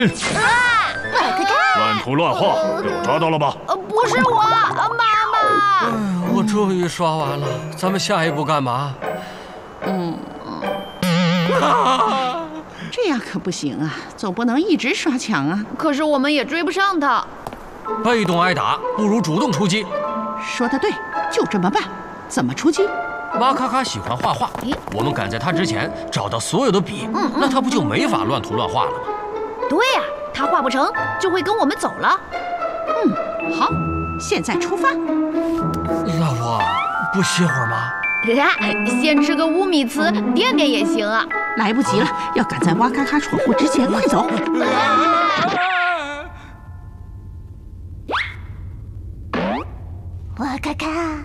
乱涂乱画，被我抓到了吧？ 不是我，妈妈。 我终于刷完了，咱们下一步干嘛？ 这样可不行啊，总不能一直刷墙啊。 可是我们也追不上他。 被动挨打不如主动出击。 说得对，就这么办。怎么出击？ 哇咔咔喜欢画画，我们赶在他之前找到所有的笔，那他不就没法乱涂乱画了吗？ 对呀，他画不成就会跟我们走了。 好，现在出发。 老婆，不歇会儿吗？ 先吃个乌米糍垫垫也行啊。 来不及了，要赶在哇咔咔闯祸之前，快走！ 哇咔咔。